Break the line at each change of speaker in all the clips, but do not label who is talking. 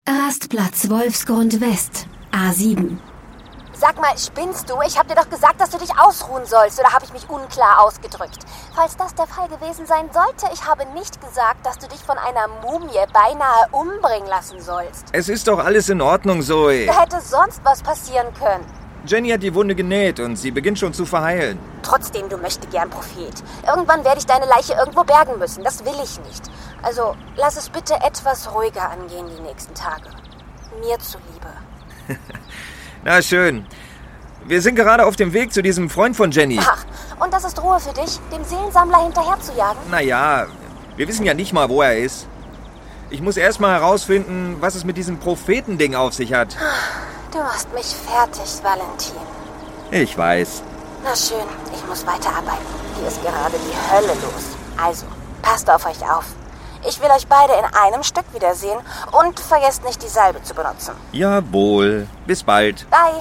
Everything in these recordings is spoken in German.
Rastplatz Wolfsgrund West, A7.
Sag mal, spinnst du? Ich hab dir doch gesagt, dass du dich ausruhen sollst, oder habe ich mich unklar ausgedrückt? Falls das der Fall gewesen sein sollte, ich habe nicht gesagt, dass du dich von einer Mumie beinahe umbringen lassen sollst.
Es ist doch alles in Ordnung, Zoe.
Da hätte sonst was passieren können.
Jenny hat die Wunde genäht und sie beginnt schon zu verheilen.
Trotzdem, du möchtest gern Prophet. Irgendwann werde ich deine Leiche irgendwo bergen müssen, das will ich nicht. Also, lass es bitte etwas ruhiger angehen die nächsten Tage. Mir zuliebe.
Na schön. Wir sind gerade auf dem Weg zu diesem Freund von Jenny.
Ach, und das ist Ruhe für dich, dem Seelensammler hinterher zu jagen?
Naja, wir wissen ja nicht mal, wo er ist. Ich muss erst mal herausfinden, was es mit diesem Prophetending auf sich hat.
Du machst mich fertig, Valentin.
Ich weiß.
Na schön, ich muss weiterarbeiten. Hier ist gerade die Hölle los. Also, passt auf euch auf. Ich will euch beide in einem Stück wiedersehen und vergesst nicht, die Salbe zu benutzen.
Jawohl. Bis bald.
Bye.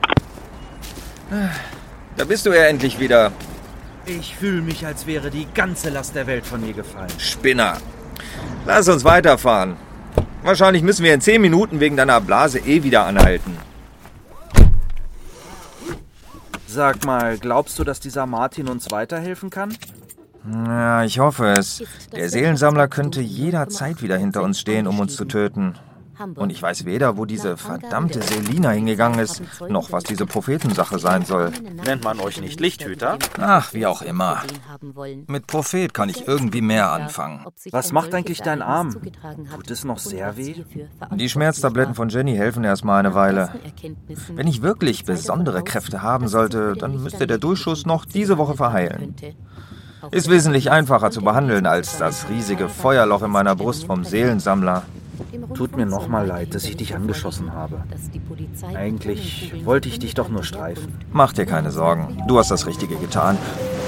Da bist du ja endlich wieder.
Ich fühle mich, als wäre die ganze Last der Welt von mir gefallen.
Spinner. Lass uns weiterfahren. Wahrscheinlich müssen wir in 10 Minuten wegen deiner Blase wieder anhalten.
Sag mal, glaubst du, dass dieser Martin uns weiterhelfen kann?
Ja, ich hoffe es. Der Seelensammler könnte jederzeit wieder hinter uns stehen, um uns zu töten. Und ich weiß weder, wo diese verdammte Selina hingegangen ist, noch was diese Prophetensache sein soll.
Nennt man euch nicht Lichthüter?
Ach, wie auch immer. Mit Prophet kann ich irgendwie mehr anfangen.
Was macht eigentlich dein Arm? Tut es noch sehr weh?
Die Schmerztabletten von Jenny helfen erstmal eine Weile. Wenn ich wirklich besondere Kräfte haben sollte, dann müsste der Durchschuss noch diese Woche verheilen. Ist wesentlich einfacher zu behandeln als das riesige Feuerloch in meiner Brust vom Seelensammler.
Tut mir nochmal leid, dass ich dich angeschossen habe. Eigentlich wollte ich dich doch nur streifen.
Mach dir keine Sorgen. Du hast das Richtige getan.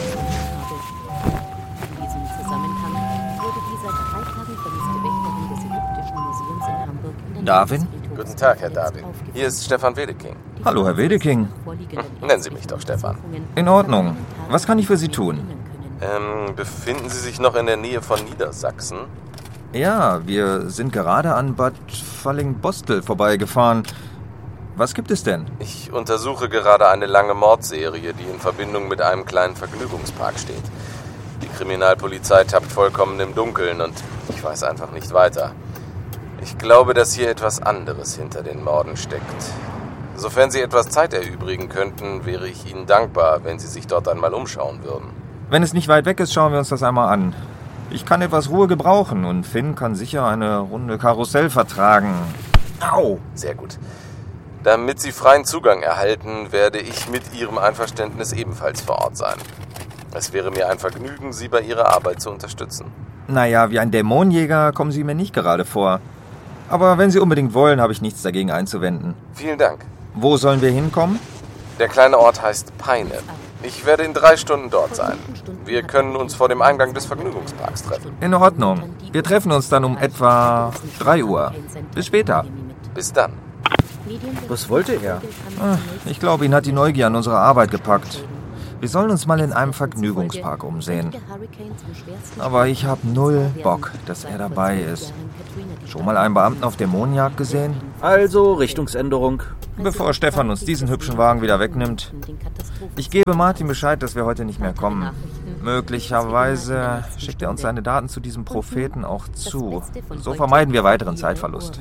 Darwin?
Guten Tag, Herr Darwin. Hier ist Stefan Wedeking.
Hallo, Herr Wedeking.
Nennen Sie mich doch Stefan.
In Ordnung. Was kann ich für Sie tun?
Befinden Sie sich noch in der Nähe von Niedersachsen?
Ja, wir sind gerade an Bad Fallingbostel vorbeigefahren. Was gibt es denn?
Ich untersuche gerade eine lange Mordserie, die in Verbindung mit einem kleinen Vergnügungspark steht. Die Kriminalpolizei tappt vollkommen im Dunkeln und ich weiß einfach nicht weiter. Ich glaube, dass hier etwas anderes hinter den Morden steckt. Sofern Sie etwas Zeit erübrigen könnten, wäre ich Ihnen dankbar, wenn Sie sich dort einmal umschauen würden.
Wenn es nicht weit weg ist, schauen wir uns das einmal an. Ich kann etwas Ruhe gebrauchen und Finn kann sicher eine Runde Karussell vertragen. Au!
Sehr gut. Damit Sie freien Zugang erhalten, werde ich mit Ihrem Einverständnis ebenfalls vor Ort sein. Es wäre mir ein Vergnügen, Sie bei Ihrer Arbeit zu unterstützen.
Naja, wie ein Dämonenjäger kommen Sie mir nicht gerade vor. Aber wenn Sie unbedingt wollen, habe ich nichts dagegen einzuwenden.
Vielen Dank.
Wo sollen wir hinkommen?
Der kleine Ort heißt Peine. Ich werde in 3 Stunden dort sein. Wir können uns vor dem Eingang des Vergnügungsparks treffen.
In Ordnung. Wir treffen uns dann um etwa 3 Uhr. Bis später.
Bis dann.
Was wollte er?
Ich glaube, ihn hat die Neugier an unsere Arbeit gepackt. Wir sollen uns mal in einem Vergnügungspark umsehen. Aber ich habe null Bock, dass er dabei ist. Schon mal einen Beamten auf Dämonenjagd gesehen?
Also, Richtungsänderung.
Bevor Stefan uns diesen hübschen Wagen wieder wegnimmt. Ich gebe Martin Bescheid, dass wir heute nicht mehr kommen. Möglicherweise schickt er uns seine Daten zu diesem Propheten auch zu. So vermeiden wir weiteren Zeitverlust.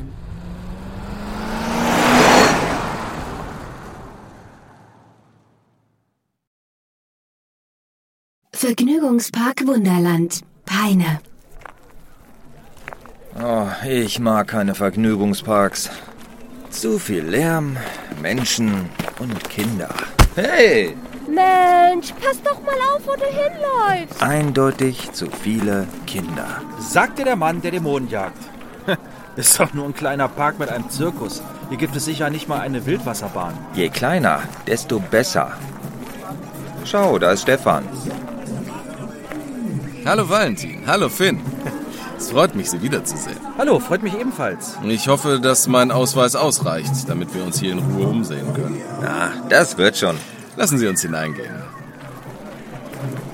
Vergnügungspark Wunderland, Peine.
Oh, ich mag keine Vergnügungsparks. Zu viel Lärm, Menschen und Kinder. Hey!
Mensch, pass doch mal auf, wo du hinläufst.
Eindeutig zu viele Kinder.
Sagte der Mann, der Dämonen jagt. Ist doch nur ein kleiner Park mit einem Zirkus. Hier gibt es sicher nicht mal eine Wildwasserbahn.
Je kleiner, desto besser. Schau, da ist Stefan.
Hallo Valentin, hallo Finn. Es freut mich, Sie wiederzusehen.
Hallo, freut mich ebenfalls.
Ich hoffe, dass mein Ausweis ausreicht, damit wir uns hier in Ruhe umsehen können.
Na, das wird schon.
Lassen Sie uns hineingehen.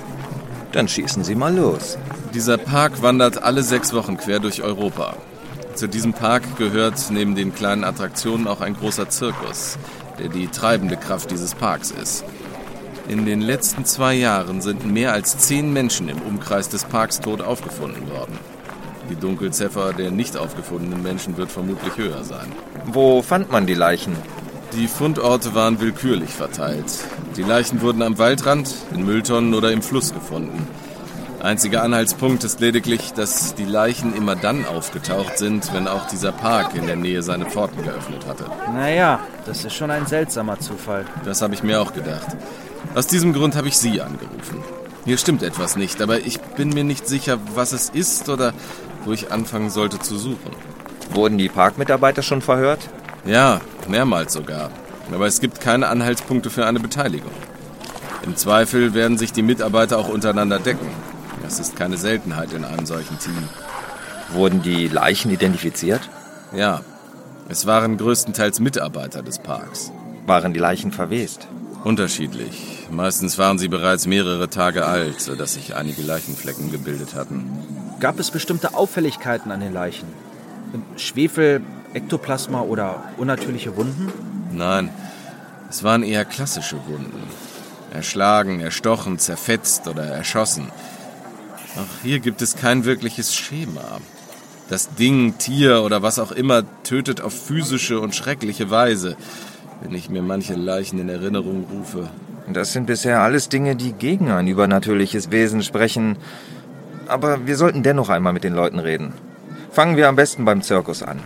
Dann schießen Sie mal los.
Dieser Park wandert alle 6 Wochen quer durch Europa. Zu diesem Park gehört neben den kleinen Attraktionen auch ein großer Zirkus, der die treibende Kraft dieses Parks ist. In den letzten 2 Jahren sind mehr als 10 Menschen im Umkreis des Parks tot aufgefunden worden. Die Dunkelziffer der nicht aufgefundenen Menschen wird vermutlich höher sein.
Wo fand man die Leichen?
Die Fundorte waren willkürlich verteilt. Die Leichen wurden am Waldrand, in Mülltonnen oder im Fluss gefunden. Einziger Anhaltspunkt ist lediglich, dass die Leichen immer dann aufgetaucht sind, wenn auch dieser Park in der Nähe seine Pforten geöffnet hatte.
Naja, das ist schon ein seltsamer Zufall.
Das habe ich mir auch gedacht. Aus diesem Grund habe ich Sie angerufen. Hier stimmt etwas nicht, aber ich bin mir nicht sicher, was es ist oder wo ich anfangen sollte zu suchen.
Wurden die Parkmitarbeiter schon verhört?
Ja, mehrmals sogar. Aber es gibt keine Anhaltspunkte für eine Beteiligung. Im Zweifel werden sich die Mitarbeiter auch untereinander decken. Das ist keine Seltenheit in einem solchen Team.
Wurden die Leichen identifiziert?
Ja, es waren größtenteils Mitarbeiter des Parks.
Waren die Leichen verwest?
Unterschiedlich. Meistens waren sie bereits mehrere Tage alt, sodass sich einige Leichenflecken gebildet hatten.
Gab es bestimmte Auffälligkeiten an den Leichen? Schwefel, Ektoplasma oder unnatürliche Wunden?
Nein, es waren eher klassische Wunden. Erschlagen, erstochen, zerfetzt oder erschossen. Auch hier gibt es kein wirkliches Schema. Das Ding, Tier oder was auch immer tötet auf physische und schreckliche Weise, wenn ich mir manche Leichen in Erinnerung rufe.
Das sind bisher alles Dinge, die gegen ein übernatürliches Wesen sprechen. Aber wir sollten dennoch einmal mit den Leuten reden. Fangen wir am besten beim Zirkus an.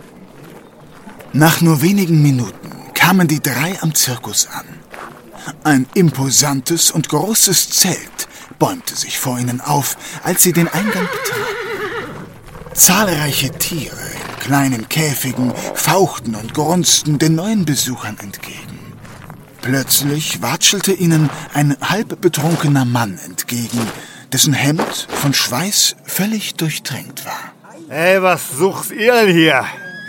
Nach nur wenigen Minuten kamen die 3 am Zirkus an. Ein imposantes und großes Zelt bäumte sich vor ihnen auf, als sie den Eingang betraten. Zahlreiche Tiere in kleinen Käfigen fauchten und grunzten den neuen Besuchern entgegen. Plötzlich watschelte ihnen ein halb betrunkener Mann entgegen, dessen Hemd von Schweiß völlig durchtränkt war.
Hey, was sucht ihr denn hier?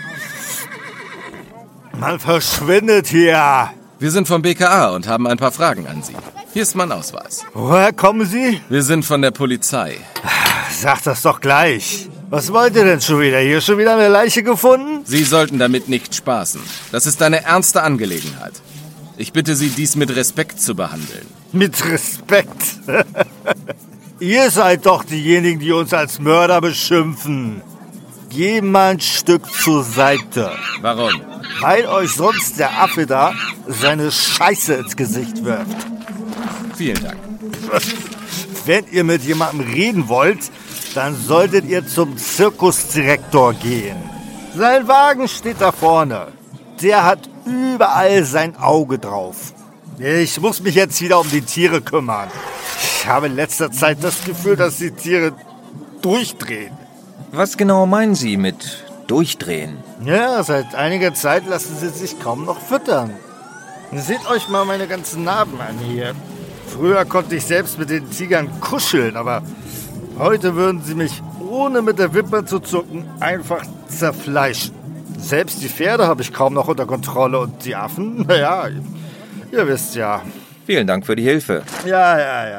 Man verschwindet hier.
Wir sind vom BKA und haben ein paar Fragen an Sie. Hier ist mein Ausweis.
Woher kommen Sie?
Wir sind von der Polizei.
Sag das doch gleich. Was wollt ihr denn schon wieder? Hier schon wieder eine Leiche gefunden?
Sie sollten damit nicht spaßen. Das ist eine ernste Angelegenheit. Ich bitte Sie, dies mit Respekt zu behandeln.
Mit Respekt? Ihr seid doch diejenigen, die uns als Mörder beschimpfen. Geh mal ein Stück zur Seite.
Warum?
Weil euch sonst der Affe da seine Scheiße ins Gesicht wirft.
Vielen Dank.
Wenn ihr mit jemandem reden wollt, dann solltet ihr zum Zirkusdirektor gehen. Sein Wagen steht da vorne. Der hat überall sein Auge drauf. Ich muss mich jetzt wieder um die Tiere kümmern. Ich habe in letzter Zeit das Gefühl, dass die Tiere durchdrehen.
Was genau meinen Sie mit durchdrehen?
Ja, seit einiger Zeit lassen sie sich kaum noch füttern. Seht euch mal meine ganzen Narben an hier. Früher konnte ich selbst mit den Tigern kuscheln, aber heute würden sie mich, ohne mit der Wimper zu zucken, einfach zerfleischen. Selbst die Pferde habe ich kaum noch unter Kontrolle und die Affen, naja, ihr wisst ja.
Vielen Dank für die Hilfe.
Ja.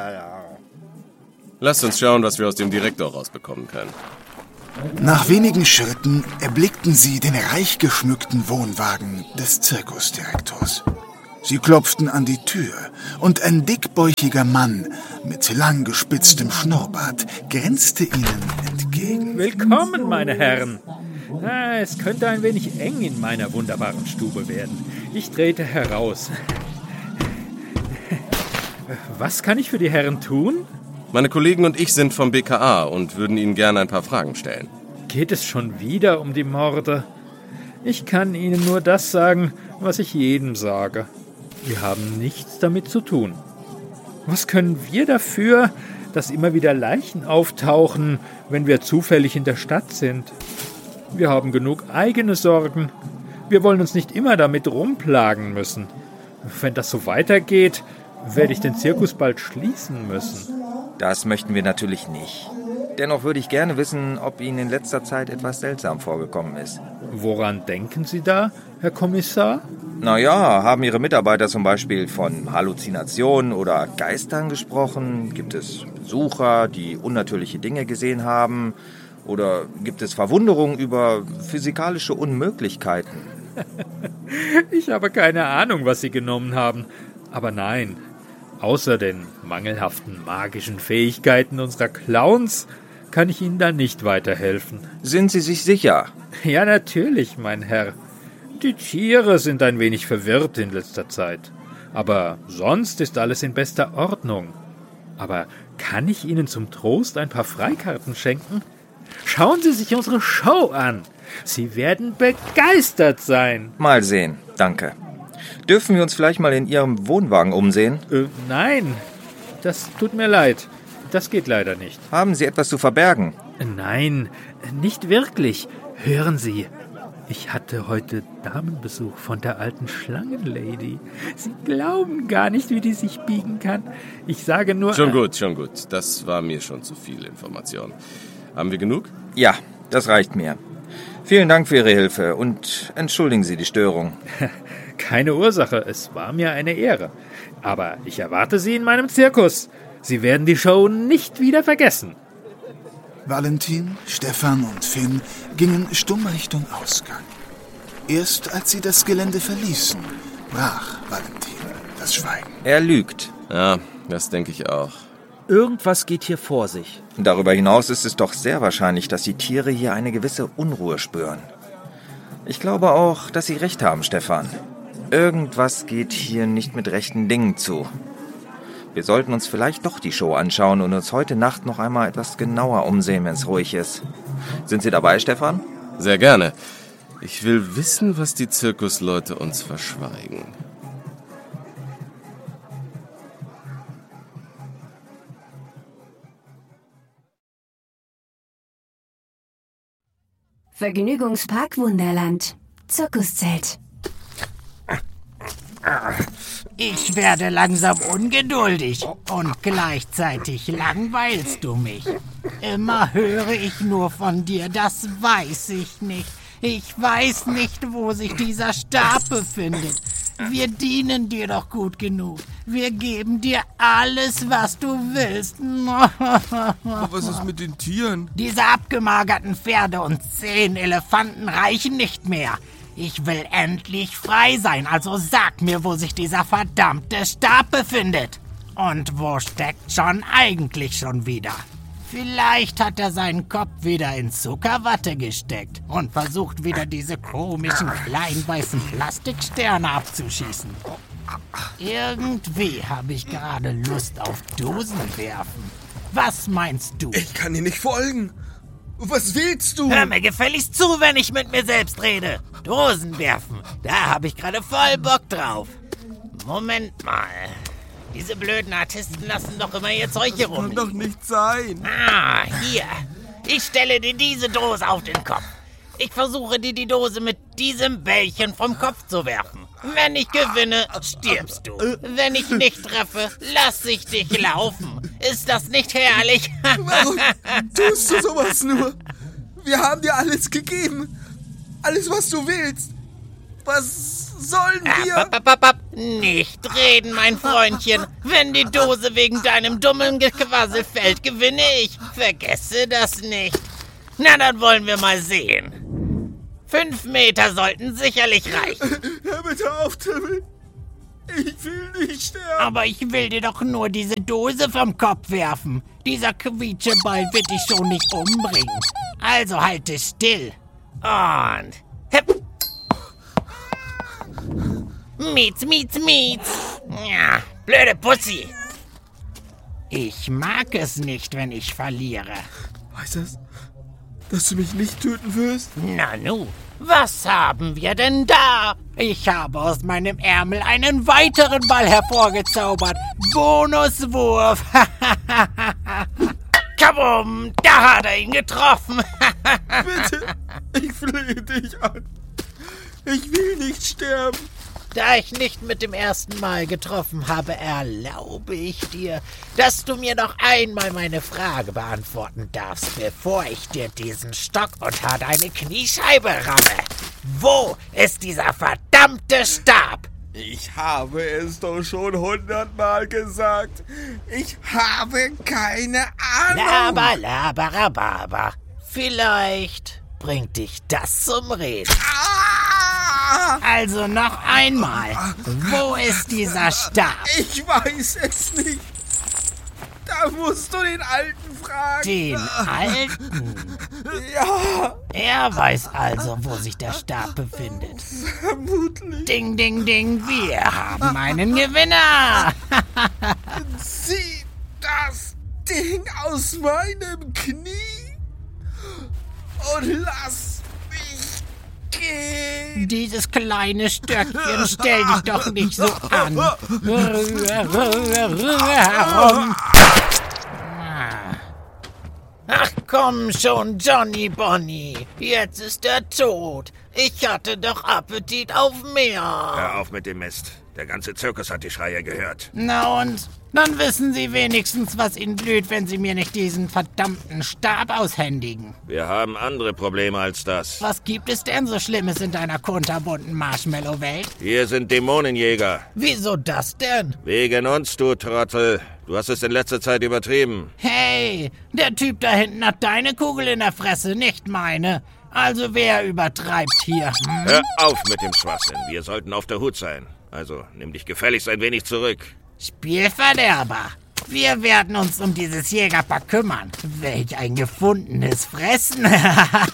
Lasst uns schauen, was wir aus dem Direktor rausbekommen können.
Nach wenigen Schritten erblickten sie den reich geschmückten Wohnwagen des Zirkusdirektors. Sie klopften an die Tür und ein dickbäuchiger Mann mit lang gespitztem Schnurrbart grinste ihnen entgegen.
Willkommen, meine Herren. Es könnte ein wenig eng in meiner wunderbaren Stube werden. Ich trete heraus. Was kann ich für die Herren tun?
Meine Kollegen und ich sind vom BKA und würden Ihnen gerne ein paar Fragen stellen.
Geht es schon wieder um die Morde? Ich kann Ihnen nur das sagen, was ich jedem sage. Wir haben nichts damit zu tun. Was können wir dafür, dass immer wieder Leichen auftauchen, wenn wir zufällig in der Stadt sind? Wir haben genug eigene Sorgen. Wir wollen uns nicht immer damit rumplagen müssen. Wenn das so weitergeht, werde ich den Zirkus bald schließen müssen.
Das möchten wir natürlich nicht. Dennoch würde ich gerne wissen, ob Ihnen in letzter Zeit etwas seltsam vorgekommen ist.
Woran denken Sie da, Herr Kommissar?
Naja, haben Ihre Mitarbeiter zum Beispiel von Halluzinationen oder Geistern gesprochen? Gibt es Besucher, die unnatürliche Dinge gesehen haben? Oder gibt es Verwunderung über physikalische Unmöglichkeiten?
Ich habe keine Ahnung, was Sie genommen haben. Aber nein, außer den mangelhaften magischen Fähigkeiten unserer Clowns kann ich Ihnen da nicht weiterhelfen.
Sind Sie sich sicher?
Ja, natürlich, mein Herr. Die Tiere sind ein wenig verwirrt in letzter Zeit. Aber sonst ist alles in bester Ordnung. Aber kann ich Ihnen zum Trost ein paar Freikarten schenken? Schauen Sie sich unsere Show an. Sie werden begeistert sein.
Mal sehen, danke. Dürfen wir uns vielleicht mal in Ihrem Wohnwagen umsehen?
Nein, das tut mir leid. Das geht leider nicht.
Haben Sie etwas zu verbergen?
Nein, nicht wirklich. Hören Sie, ich hatte heute Damenbesuch von der alten Schlangenlady. Sie glauben gar nicht, wie die sich biegen kann. Ich sage nur...
Schon gut. Das war mir schon zu viel Information. Haben wir genug?
Ja, das reicht mir. Vielen Dank für Ihre Hilfe und entschuldigen Sie die Störung.
Keine Ursache, es war mir eine Ehre. Aber ich erwarte Sie in meinem Zirkus. Sie werden die Show nicht wieder vergessen.
Valentin, Stefan und Finn gingen stumm Richtung Ausgang. Erst als sie das Gelände verließen, brach Valentin das Schweigen.
Er lügt.
Ja, das denke ich auch.
Irgendwas geht hier vor sich.
Darüber hinaus ist es doch sehr wahrscheinlich, dass die Tiere hier eine gewisse Unruhe spüren. Ich glaube auch, dass Sie recht haben, Stefan. Irgendwas geht hier nicht mit rechten Dingen zu. Wir sollten uns vielleicht doch die Show anschauen und uns heute Nacht noch einmal etwas genauer umsehen, wenn es ruhig ist. Sind Sie dabei, Stefan?
Sehr gerne. Ich will wissen, was die Zirkusleute uns verschweigen.
Vergnügungspark Wunderland. Zirkuszelt.
Ich werde langsam ungeduldig und gleichzeitig langweilst du mich. Immer höre ich nur von dir, das weiß ich nicht. Ich weiß nicht, wo sich dieser Stab befindet. Wir dienen dir doch gut genug. Wir geben dir alles, was du willst.
Aber was ist mit den Tieren?
Diese abgemagerten Pferde und 10 Elefanten reichen nicht mehr. Ich will endlich frei sein, also sag mir, wo sich dieser verdammte Stab befindet. Und wo steckt John eigentlich schon wieder? Vielleicht hat er seinen Kopf wieder in Zuckerwatte gesteckt und versucht wieder diese komischen kleinen weißen Plastiksterne abzuschießen. Irgendwie habe ich gerade Lust auf Dosenwerfen. Was meinst du?
Ich kann dir nicht folgen. Was willst du?
Hör mir gefälligst zu, wenn ich mit mir selbst rede. Dosen werfen, da habe ich gerade voll Bock drauf. Moment mal. Diese blöden Artisten lassen doch immer ihr Zeug hier rum.
Das kann doch nicht sein.
Ah, hier. Ich stelle dir diese Dose auf den Kopf. Ich versuche dir die Dose mit diesem Bällchen vom Kopf zu werfen. Wenn ich gewinne, stirbst du. Wenn ich nicht treffe, lass ich dich laufen. Ist das nicht herrlich?
Warum tust du sowas nur? Wir haben dir alles gegeben. Alles, was du willst. Was sollen wir?
Nicht reden, mein Freundchen. Wenn die Dose wegen deinem dummen Gequassel fällt, gewinne ich. Vergesse das nicht. Na, dann wollen wir mal sehen. 5 Meter sollten sicherlich reichen.
Hör bitte auf, Timmel. Ich will nicht sterben.
Aber ich will dir doch nur diese Dose vom Kopf werfen. Dieser Quietscheball wird dich schon nicht umbringen. Also halte still. Und... Hip. Mietz. Ja, blöde Pussy. Ich mag es nicht, wenn ich verliere.
Heißt das, dass du mich nicht töten wirst?
Nanu, was haben wir denn da? Ich habe aus meinem Ärmel einen weiteren Ball hervorgezaubert. Bonuswurf. Kabum, da hat er ihn getroffen.
Bitte, ich flehe dich an. Ich will nicht sterben.
Da ich nicht mit dem ersten Mal getroffen habe, erlaube ich dir, dass du mir noch einmal meine Frage beantworten darfst, bevor ich dir diesen Stock unter deine Kniescheibe ramme. Wo ist dieser verdammte Stab?
Ich habe es doch schon 100-mal gesagt. Ich habe keine Ahnung.
Laber. Vielleicht bringt dich das zum Reden. Also noch einmal. Wo ist dieser Stab?
Ich weiß es nicht. Da musst du den Alten fragen.
Den Alten?
Ja.
Er weiß also, wo sich der Stab befindet.
Vermutlich.
Ding, ding, ding, wir haben einen Gewinner.
Zieh das Ding aus meinem Knie und lass mich gehen.
Dieses kleine Stöckchen, stell dich doch nicht so an. Herum. Ach komm schon, Johnny Bonny. Jetzt ist er tot. Ich hatte doch Appetit auf mehr.
Hör auf mit dem Mist. Der ganze Zirkus hat die Schreie gehört.
Na und? Dann wissen Sie wenigstens, was Ihnen blüht, wenn Sie mir nicht diesen verdammten Stab aushändigen.
Wir haben andere Probleme als das.
Was gibt es denn so Schlimmes in deiner kunterbunten Marshmallow-Welt?
Hier sind Dämonenjäger.
Wieso das denn?
Wegen uns, du Trottel. Du hast es in letzter Zeit übertrieben.
Hey, der Typ da hinten hat deine Kugel in der Fresse, nicht meine. Also wer übertreibt hier?
Hör auf mit dem Schwachsinn. Wir sollten auf der Hut sein. Also, nimm dich gefälligst ein wenig zurück.
Spielverderber. Wir werden uns um dieses Jägerpack kümmern. Welch ein gefundenes Fressen.